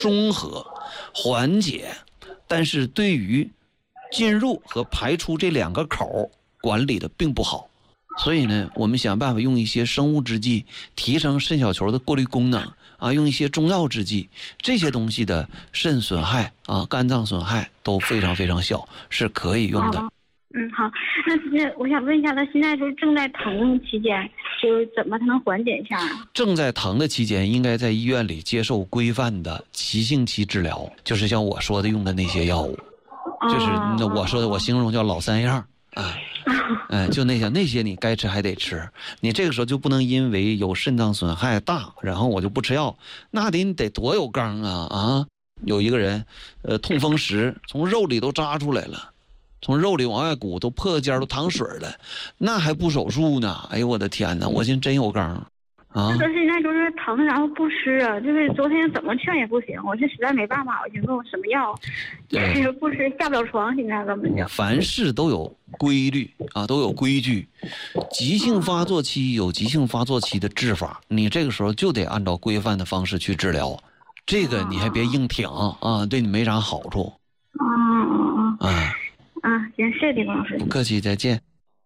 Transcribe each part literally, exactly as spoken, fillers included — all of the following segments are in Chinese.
中和、缓解，但是对于进入和排出这两个口管理的并不好。所以呢，我们想办法用一些生物制剂提升肾小球的过滤功能啊，用一些中药制剂，这些东西的肾损害啊、肝脏损害都非常非常小，是可以用的。 哦、嗯，好，那是我想问一下，他现在就是正在疼期间，就是怎么才能缓解一下？ 正在疼的期间，应该在医院里接受规范的急性期治疗，就是像我说的用的那些药物， 哦、 就是那我说的，我形容叫老三样啊。哎，就那些那些你该吃还得吃，你这个时候就不能因为有肾脏损害大，然后我就不吃药，那得你得多有刚啊啊！有一个人，呃，痛风石从肉里都扎出来了，从肉里往外鼓都破尖都淌水了，那还不手术呢？哎呦我的天哪！我寻真有刚啊！ 他现在就是疼，然后不吃啊，就是昨天怎么劝也不行，我这实在没办法，我就问我什么药，就是不吃下不了床，现在根本就。 凡事都有规律啊，都有规矩。急性发作期有急性发作期的治法，你这个时候就得按照规范的方式去治疗，这个你还别硬挺啊，对你没啥好处。 啊啊啊！ 啊，行，谢谢李老师。 不客气，再见。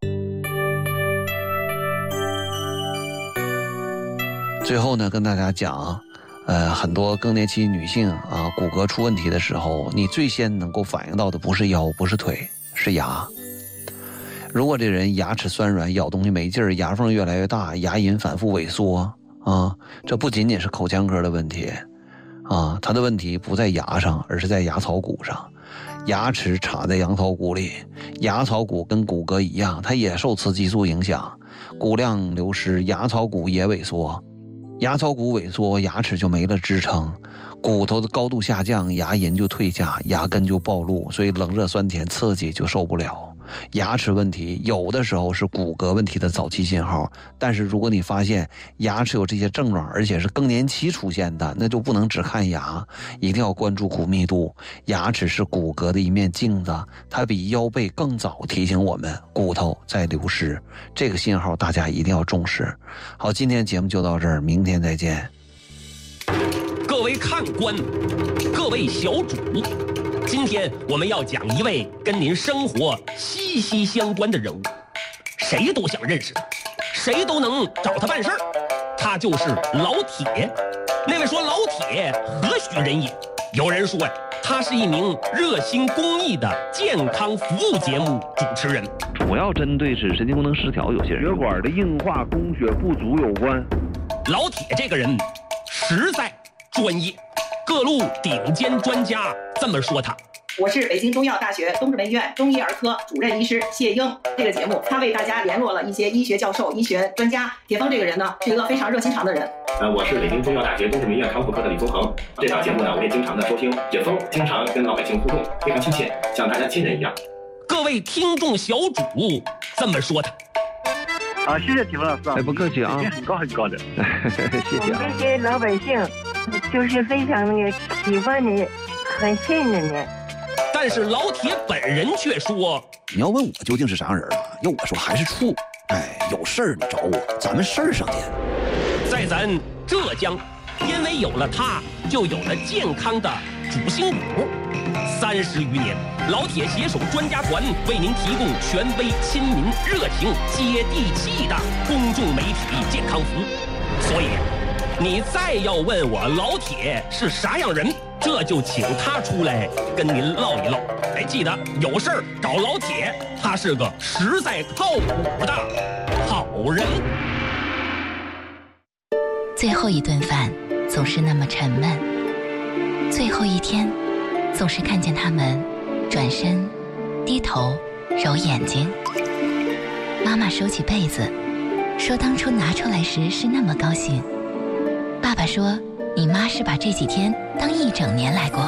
最后呢，跟大家讲，呃，很多更年期女性啊，骨骼出问题的时候，你最先能够反应到的不是腰，不是腿，是牙。如果这人牙齿酸软，咬东西没劲儿，牙缝越来越大，牙龈反复萎缩啊，这不仅仅是口腔科的问题啊，他的问题不在牙上，而是在牙槽骨上。牙齿插在羊槽骨里，牙槽骨跟骨骼一样，它也受雌激素影响，骨量流失，牙槽骨也萎缩。牙槽骨萎缩，牙齿就没了支撑，骨头的高度下降，牙龈就退下，牙根就暴露，所以冷热酸甜刺激就受不了。牙齿问题有的时候是骨骼问题的早期信号，但是如果你发现牙齿有这些症状，而且是更年期出现的，那就不能只看牙，一定要关注骨密度。牙齿是骨骼的一面镜子，它比腰背更早提醒我们骨头在流失，这个信号大家一定要重视。好，今天节目就到这儿，明天再见。 各位看官，各位小主，今天我们要讲一位跟您生活息息相关的人物，谁都想认识他，谁都能找他办事儿，他就是老铁。那位说老铁何许人也？有人说呀，他是一名热心公益的健康服务节目主持人， 主要针对是神经功能失调有些人血管的硬化、供血不足有关。 老铁这个人实在专业，各路顶尖专家这么说他。 我是北京中医药大学东直门医院中医儿科主任医师谢英。这个节目他为大家联络了一些医学教授、医学专家。铁峰这个人呢，是一个非常热心肠的人。 呃，我是北京中医药大学东直门医院康复科的李宗恒。这档节目呢，我也经常的收听。铁峰经常跟老百姓互动，非常亲切，像大家亲人一样。 各位听众小主这么说他。 啊，谢谢铁峰老师。哎，不客气啊，很高很高的，谢谢啊。 这些老百姓就是非常那个喜欢你，很信任你。 但是老铁本人却说：“ 你要问我究竟是啥人啊？要我说还是处。哎，有事儿你找我，咱们事儿上见。” 在咱浙江，因为有了他，就有了健康的主心骨。三十余年，老铁携手专家团为您提供权威、亲民、热情、接地气的公众媒体健康服务。所以，你再要问我老铁是啥样人，这就请他出来跟您唠一唠。哎，记得有事儿找老铁，他是个实在靠谱的好人。 最后一顿饭总是那么沉闷，最后一天总是看见他们转身低头揉眼睛。妈妈收起被子说，当初拿出来时是那么高兴。爸爸说，你妈是把这几天当一整年来过。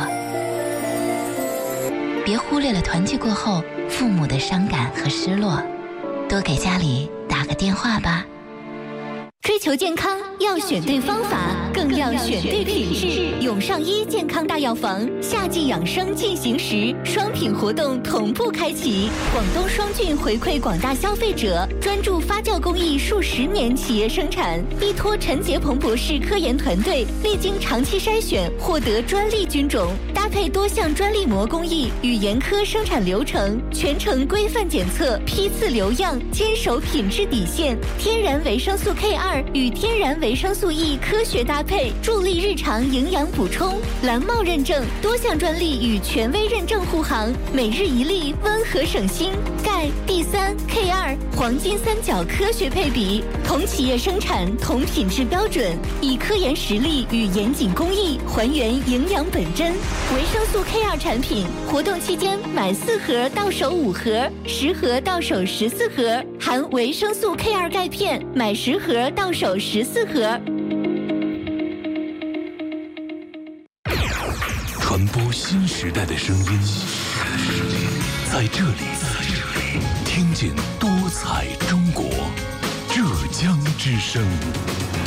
别忽略了团聚过后父母的伤感和失落，多给家里打个电话吧。 追求健康要选对方法。 更亮选对品质。永上医健康大药房夏季养生进行时，双品活动同步开启。广东双菌回馈广大消费者，专注发酵工艺数十年企业生产，依托陈杰鹏博士科研团队，历经长期筛选，获得专利菌种，搭配多项专利膜工艺与严苛生产流程，全程规范检测，批次留样，坚守品质底线。天然维生素 K 二 与天然维生素 E 科学搭配，助力日常营养补充。蓝帽认证，多项专利与权威认证护航，每日一粒，温和省心。钙、D 三、K 二 黄金三角科学配比，同企业生产，同品质标准，以科研实力与严谨工艺还原营养本真。维生素 K 二 产品活动期间买四盒到手五盒，十盒到手十四盒，含维生素 K 二 钙片，买十盒到手十四盒。 传播新时代的声音，在这里听见多彩中国，浙江之声。